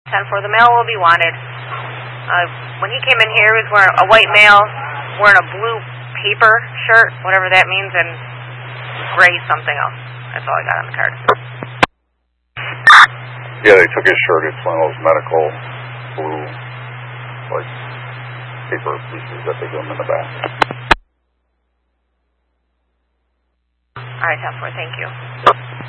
10-4, the male will be wanted. When he came in here, he was wearing a white male, wearing a blue paper shirt, whatever that means, and gray something else. That's all I got on the card. Yeah, they took his shirt. It's one of those medical blue, like, paper pieces that they give him in the back. All right, 10-4, thank you.